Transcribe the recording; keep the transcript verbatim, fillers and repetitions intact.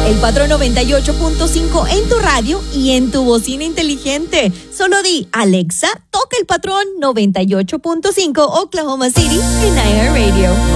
El Patrón noventa y ocho punto cinco en tu radio y en tu bocina inteligente. Solo di, Alexa, toca El Patrón noventa y ocho punto cinco Oklahoma City en I R Radio.